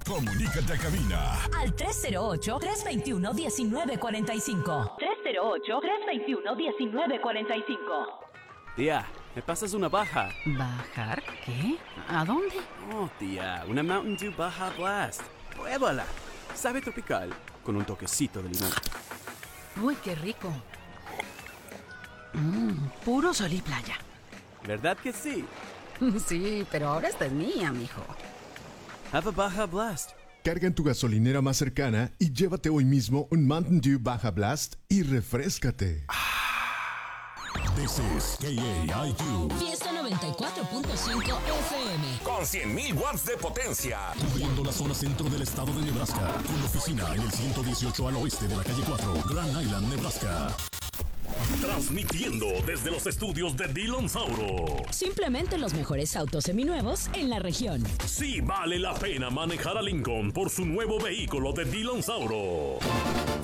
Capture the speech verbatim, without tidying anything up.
Comunícate a cabina al tres cero ocho, tres dos uno, uno nueve cuatro cinco. tres cero ocho, tres dos uno, uno nueve cuatro cinco. Tía, ¿me pasas una baja? ¿Bajar? ¿Qué? ¿A dónde? Oh, tía, una Mountain Dew Baja Blast. Pruébala. Sabe tropical, con un toquecito de limón. Uy, qué rico. Mmm, puro sol y playa. ¿Verdad que sí? Sí, pero ahora esta es mía, mijo. Have a Baja Blast. Carga en tu gasolinera más cercana y llévate hoy mismo un Mountain Dew Baja Blast y refréscate. This is K A I Q. Fiesta noventa y cuatro punto cinco F M. Con cien mil watts de potencia. Cubriendo la zona centro del estado de Nebraska. Con oficina en el ciento dieciocho al oeste de la calle cuatro, Grand Island, Nebraska. Transmitiendo desde los estudios de Dillon Sauro. Simplemente los mejores autos seminuevos en la región. Sí vale la pena manejar a Lincoln por su nuevo vehículo de Dillon Sauro.